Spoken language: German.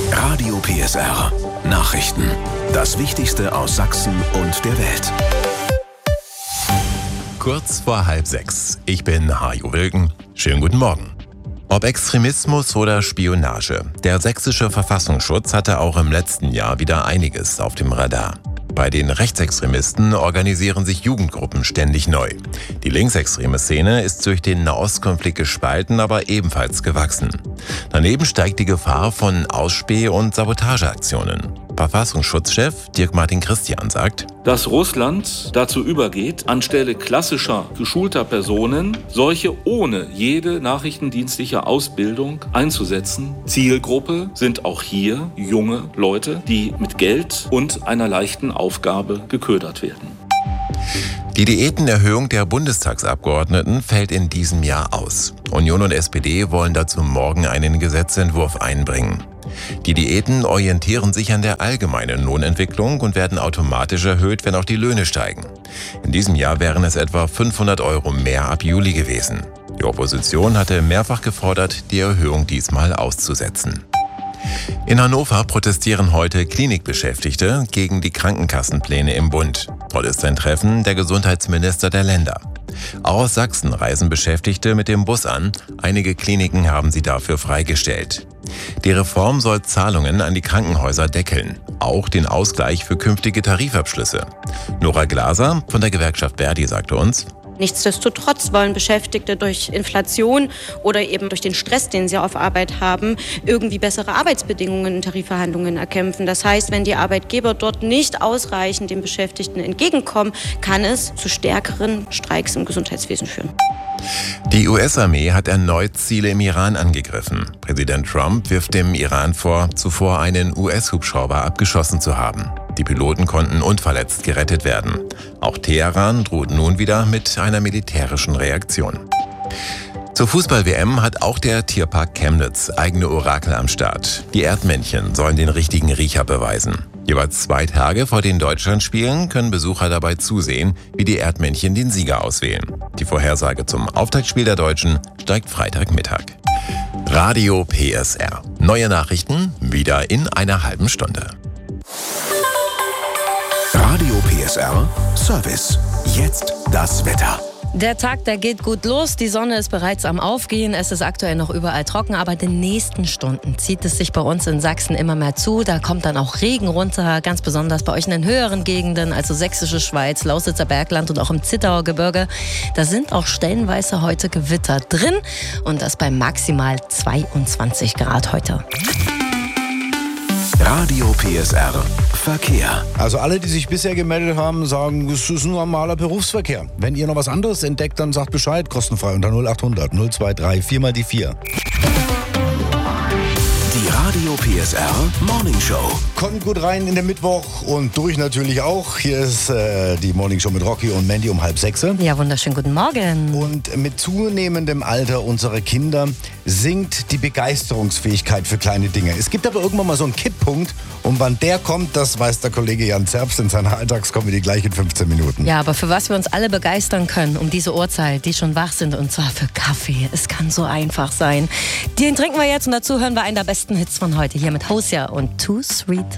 Radio PSR. Nachrichten. Das Wichtigste aus Sachsen und der Welt. Kurz vor 5:30. Ich bin Hajo Wilken. Schönen guten Morgen. Ob Extremismus oder Spionage, der sächsische Verfassungsschutz hatte auch im letzten Jahr wieder einiges auf dem Radar. Bei den Rechtsextremisten organisieren sich Jugendgruppen ständig neu. Die linksextreme Szene ist durch den Nahostkonflikt gespalten, aber ebenfalls gewachsen. Daneben steigt die Gefahr von Ausspäh- und Sabotageaktionen. Verfassungsschutzchef Dirk-Martin Christian sagt: Dass Russland dazu übergeht, anstelle klassischer, geschulter Personen solche ohne jede nachrichtendienstliche Ausbildung einzusetzen. Zielgruppe sind auch hier junge Leute, die mit Geld und einer leichten Aufgabe geködert werden. Die Diätenerhöhung der Bundestagsabgeordneten fällt in diesem Jahr aus. Union und SPD wollen dazu morgen einen Gesetzentwurf einbringen. Die Diäten orientieren sich an der allgemeinen Lohnentwicklung und werden automatisch erhöht, wenn auch die Löhne steigen. In diesem Jahr wären es etwa 500 € mehr ab Juli gewesen. Die Opposition hatte mehrfach gefordert, die Erhöhung diesmal auszusetzen. In Hannover protestieren heute Klinikbeschäftigte gegen die Krankenkassenpläne im Bund. Heute ist ein Treffen der Gesundheitsminister der Länder. Auch aus Sachsen reisen Beschäftigte mit dem Bus an. Einige Kliniken haben sie dafür freigestellt. Die Reform soll Zahlungen an die Krankenhäuser deckeln, auch den Ausgleich für künftige Tarifabschlüsse. Nora Glaser von der Gewerkschaft Verdi sagte uns: Nichtsdestotrotz wollen Beschäftigte durch Inflation oder eben durch den Stress, den sie auf Arbeit haben, irgendwie bessere Arbeitsbedingungen in Tarifverhandlungen erkämpfen. Das heißt, wenn die Arbeitgeber dort nicht ausreichend den Beschäftigten entgegenkommen, kann es zu stärkeren Streiks im Gesundheitswesen führen. Die US-Armee hat erneut Ziele im Iran angegriffen. Präsident Trump wirft dem Iran vor, zuvor einen US-Hubschrauber abgeschossen zu haben. Die Piloten konnten unverletzt gerettet werden. Auch Teheran droht nun wieder mit einer militärischen Reaktion. Zur Fußball-WM hat auch der Tierpark Chemnitz eigene Orakel am Start. Die Erdmännchen sollen den richtigen Riecher beweisen. Jeweils 2 Tage vor den Deutschlandspielen können Besucher dabei zusehen, wie die Erdmännchen den Sieger auswählen. Die Vorhersage zum Auftaktspiel der Deutschen steigt Freitagmittag. Radio PSR. Neue Nachrichten wieder in einer halben Stunde. Radio PSR Service. Jetzt das Wetter. Der Tag, der geht gut los. Die Sonne ist bereits am Aufgehen. Es ist aktuell noch überall trocken, aber in den nächsten Stunden zieht es sich bei uns in Sachsen immer mehr zu. Da kommt dann auch Regen runter, ganz besonders bei euch in den höheren Gegenden, also Sächsische Schweiz, Lausitzer Bergland und auch im Zittauer Gebirge. Da sind auch stellenweise heute Gewitter drin und das bei maximal 22 Grad heute. Radio PSR Verkehr. Also alle, die sich bisher gemeldet haben, sagen, es ist ein normaler Berufsverkehr. Wenn ihr noch was anderes entdeckt, dann sagt Bescheid, kostenfrei unter 0800 023 4 mal die 4. Die Radio PSR Morning Show. Kommt gut rein in den Mittwoch und durch natürlich auch. Hier ist die Morning Show mit Rocky und Mandy um 5:30. Ja, wunderschönen guten Morgen. Und mit zunehmendem Alter unserer Kinder sinkt die Begeisterungsfähigkeit für kleine Dinge. Es gibt aber irgendwann mal so einen Kipppunkt und wann der kommt, das weiß der Kollege Jan Zerbst in seiner Alltagskomödie gleich in 15 Minuten. Ja, aber für was wir uns alle begeistern können um diese Uhrzeit, die schon wach sind, und zwar für Kaffee. Es kann so einfach sein. Den trinken wir jetzt und dazu hören wir einen der besten Hits von heute hier mit Hosea und Too Sweet.